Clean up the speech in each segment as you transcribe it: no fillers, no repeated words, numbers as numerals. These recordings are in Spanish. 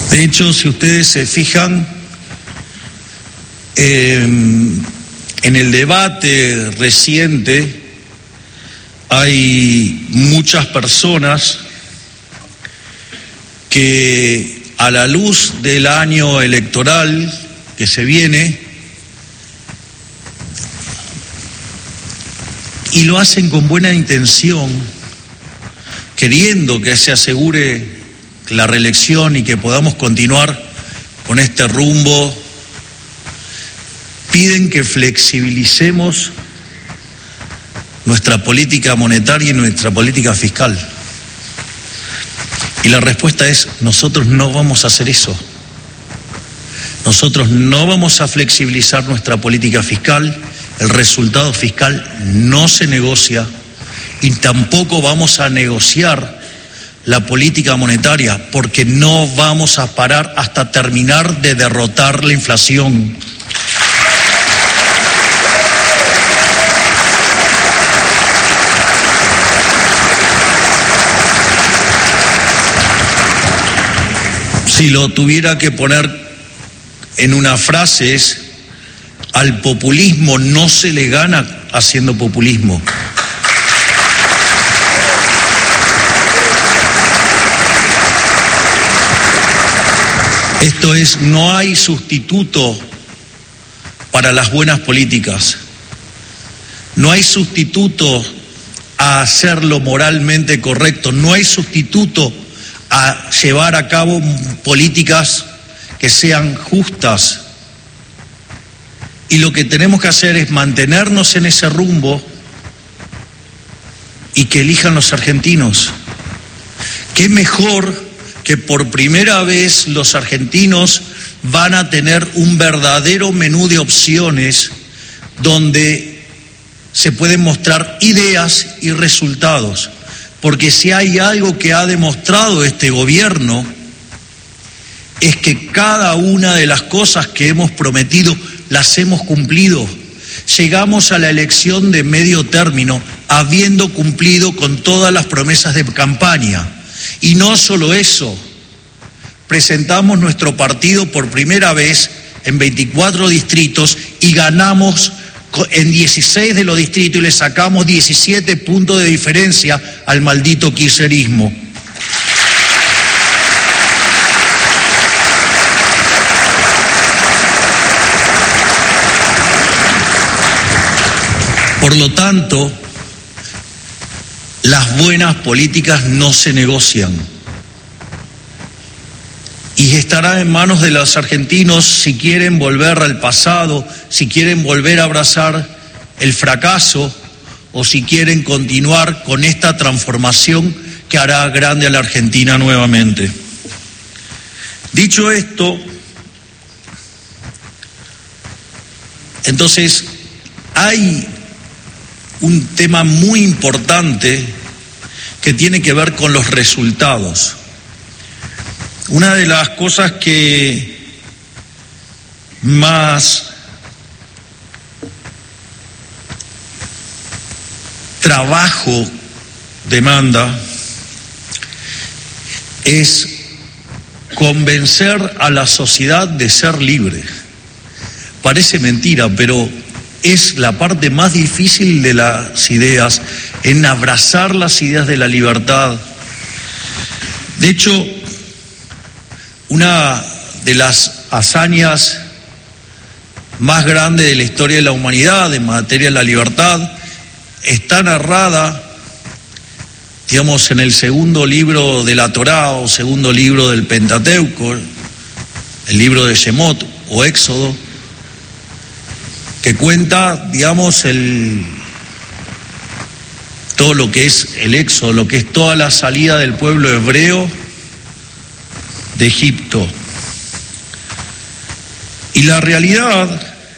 De hecho, si ustedes se fijan, en el debate reciente hay muchas personas que, a la luz del año electoral que se viene, y lo hacen con buena intención, queriendo que se asegure la reelección y que podamos continuar con este rumbo, piden que flexibilicemos nuestra política monetaria y nuestra política fiscal. Y la respuesta es: nosotros no vamos a hacer eso. Nosotros no vamos a flexibilizar nuestra política fiscal. El resultado fiscal no se negocia, y tampoco vamos a negociar la política monetaria, porque no vamos a parar hasta terminar de derrotar la inflación. Si lo tuviera que poner en una frase es: al populismo no se le gana haciendo populismo. Esto es, no hay sustituto para las buenas políticas. No hay sustituto a hacer lo moralmente correcto. No hay sustituto a llevar a cabo políticas que sean justas. Y lo que tenemos que hacer es mantenernos en ese rumbo y que elijan los argentinos. ¿Qué mejor que por primera vez los argentinos van a tener un verdadero menú de opciones donde se pueden mostrar ideas y resultados? Porque si hay algo que ha demostrado este gobierno es que cada una de las cosas que hemos prometido las hemos cumplido. Llegamos a la elección de medio término habiendo cumplido con todas las promesas de campaña. Y no solo eso, presentamos nuestro partido por primera vez en 24 distritos y ganamos en 16 de los distritos y le sacamos 17 puntos de diferencia al maldito kirchnerismo. Por lo tanto, las buenas políticas no se negocian. Y estará en manos de los argentinos si quieren volver al pasado, si quieren volver a abrazar el fracaso o si quieren continuar con esta transformación que hará grande a la Argentina nuevamente. Dicho esto, entonces hay un tema muy importante que tiene que ver con los resultados. Una de las cosas que más trabajo demanda es convencer a la sociedad de ser libre. Parece mentira, pero es la parte más difícil de las ideas, en abrazar las ideas de la libertad. De hecho, una de las hazañas más grandes de la historia de la humanidad en materia de la libertad está narrada, digamos, en el segundo libro de la Torá o segundo libro del Pentateuco, el libro de Shemot o Éxodo, que cuenta, digamos, todo lo que es el éxodo, lo que es toda la salida del pueblo hebreo de Egipto. Y la realidad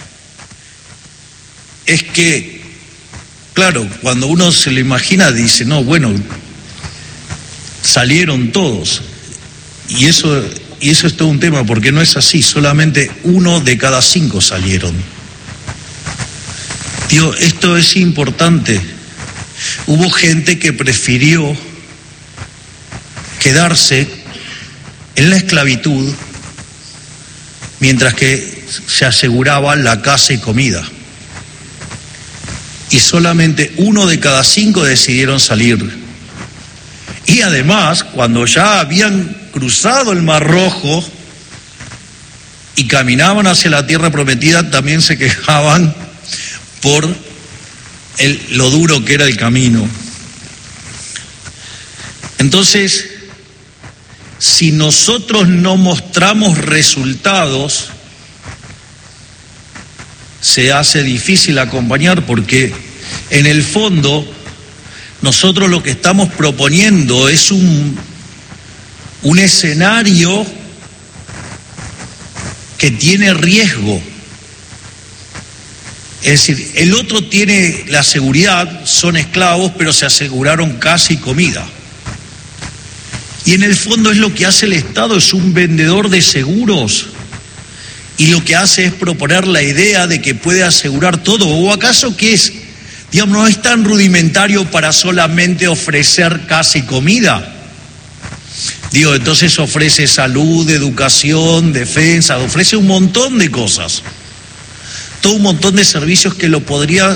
es que, claro, cuando uno se lo imagina, dice, no, bueno, salieron todos. Y eso es todo un tema, porque no es así, solamente 1 de cada 5 salieron. Tío, esto es importante. Hubo gente que prefirió quedarse en la esclavitud, mientras que se aseguraba la casa y comida. Y solamente 1 de cada 5 decidieron salir. Y además, cuando ya habían cruzado el Mar Rojo y caminaban hacia la tierra prometida, también se quejaban por lo duro que era el camino. Entonces, si nosotros no mostramos resultados, se hace difícil acompañar, porque en el fondo nosotros lo que estamos proponiendo es un escenario que tiene riesgo. Es decir, el otro tiene la seguridad, son esclavos, pero se aseguraron casa y comida. Y en el fondo es lo que hace el Estado, es un vendedor de seguros. Y lo que hace es proponer la idea de que puede asegurar todo. ¿O acaso qué es? Digamos, no es tan rudimentario para solamente ofrecer casa y comida. Digo, entonces ofrece salud, educación, defensa, ofrece un montón de cosas. Todo un montón de servicios que lo podría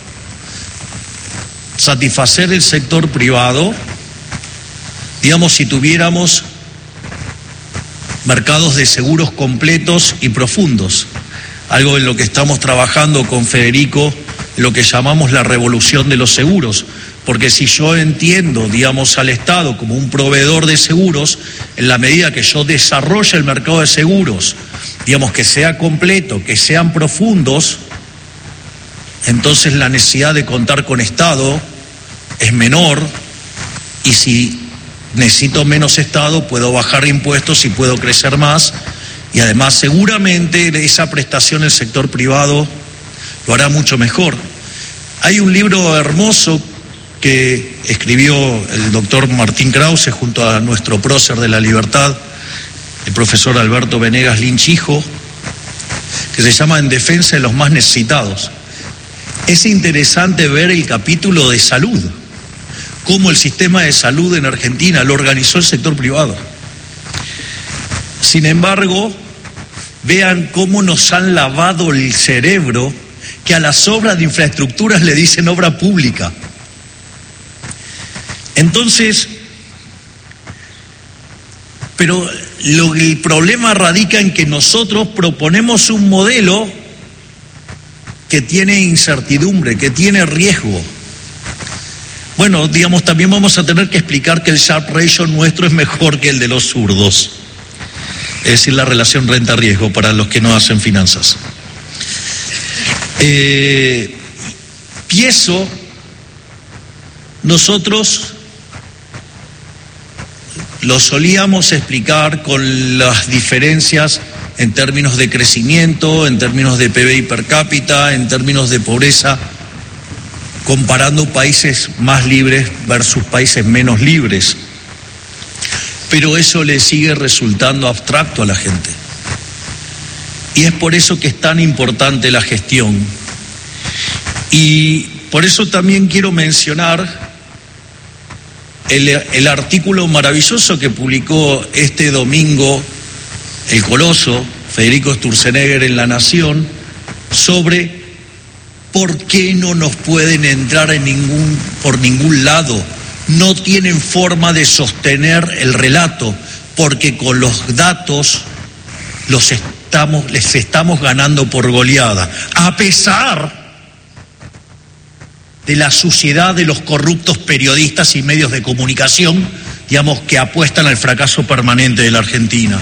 satisfacer el sector privado, digamos, si tuviéramos mercados de seguros completos y profundos, algo en lo que estamos trabajando con Federico, lo que llamamos la revolución de los seguros, porque si yo entiendo, digamos, al Estado como un proveedor de seguros, en la medida que yo desarrolle el mercado de seguros, digamos, que sea completo, que sean profundos, entonces la necesidad de contar con Estado es menor, y si necesito menos Estado, puedo bajar impuestos y puedo crecer más, y además seguramente esa prestación el sector privado lo hará mucho mejor. Hay un libro hermoso que escribió el doctor Martín Krause junto a nuestro prócer de la libertad, el profesor Alberto Venegas Lynch hijo, que se llama En defensa de los más necesitados. Es interesante ver el capítulo de salud, cómo el sistema de salud en Argentina lo organizó el sector privado. Sin embargo, vean cómo nos han lavado el cerebro, que a las obras de infraestructuras le dicen obra pública. Entonces, pero el problema radica en que nosotros proponemos un modelo que tiene incertidumbre, que tiene riesgo. Bueno, digamos, también vamos a tener que explicar que el Sharpe Ratio nuestro es mejor que el de los zurdos. Es decir, la relación renta-riesgo para los que no hacen finanzas. Pienso, nosotros lo solíamos explicar con las diferencias en términos de crecimiento, en términos de PBI per cápita, en términos de pobreza, comparando países más libres versus países menos libres. Pero eso le sigue resultando abstracto a la gente. Y es por eso que es tan importante la gestión. Y por eso también quiero mencionar el artículo maravilloso que publicó este domingo el coloso Federico Sturzenegger en La Nación sobre por qué no nos pueden entrar por ningún lado. No tienen forma de sostener el relato, porque con los datos les estamos ganando por goleada, a pesar de la suciedad de los corruptos periodistas y medios de comunicación, digamos, que apuestan al fracaso permanente de la Argentina.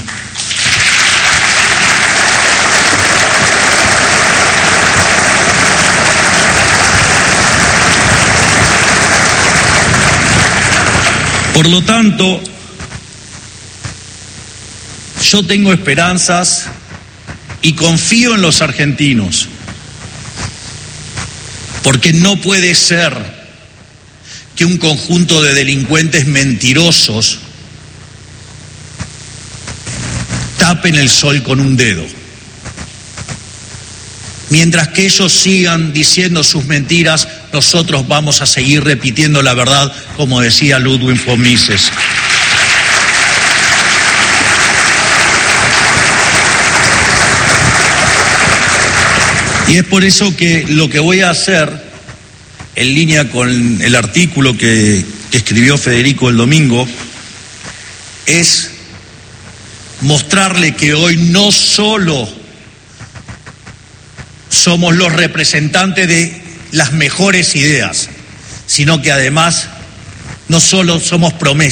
Por lo tanto, yo tengo esperanzas y confío en los argentinos, porque no puede ser que un conjunto de delincuentes mentirosos tapen el sol con un dedo. Mientras que ellos sigan diciendo sus mentiras, nosotros vamos a seguir repitiendo la verdad, como decía Ludwig von Mises. Y es por eso que lo que voy a hacer, en línea con el artículo que escribió Federico el domingo, es mostrarle que hoy no solo somos los representantes de las mejores ideas, sino que además no solo somos promesas,